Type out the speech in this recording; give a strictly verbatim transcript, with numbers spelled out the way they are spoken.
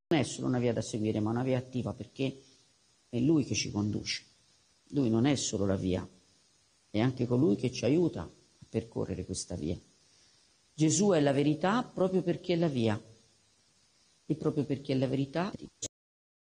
non è solo una via da seguire, ma una via attiva, perché è Lui che ci conduce. Lui non è solo la via, è anche colui che ci aiuta a percorrere questa via. Gesù è la verità proprio perché è la via, e proprio perché è la verità